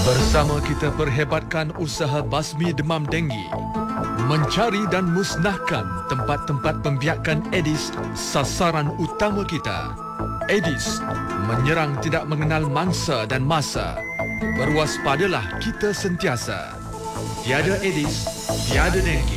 Bersama kita perhebatkan usaha basmi demam denggi, mencari dan musnahkan tempat-tempat pembiakan Aedes, sasaran utama kita. Aedes menyerang tidak mengenal mangsa dan masa. Berwaspadalah kita sentiasa. Tiada Aedes, tiada denggi.